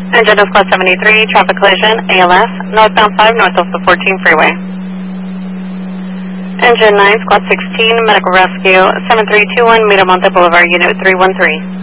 Engine is Class 73, traffic collision, ALS, northbound 5 north of the 14 freeway. Engine 9, Squad 16, medical rescue, 7321 Miramonte Boulevard, Unit 313.